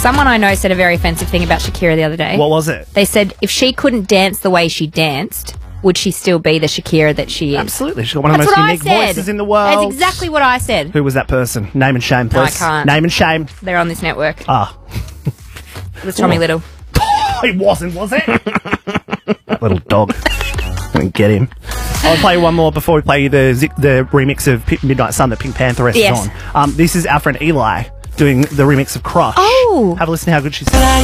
Someone I know said a very offensive thing about Shakira the other day. What was it? They said if she couldn't dance the way she danced, would she still be the Shakira that she is? Absolutely. She's got one of the most unique voices in the world. That's exactly what I said. Who was that person? Name and shame, please. No, I can't. Name and shame. They're on this network. Ah. It was Tommy Little. It wasn't, was it? That little dog. I'm going to get him. I'll play you one more before we play you the remix of Midnight Sun that Pink Pantheress is on. This is our friend Eli doing the remix of Crush. Oh. Have a listen to how good she sounds.